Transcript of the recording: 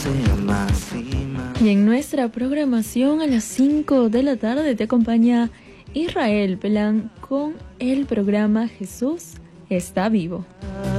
Y en nuestra programación a las 5 de la tarde te acompaña Israel Pelán con el programa Jesús está vivo.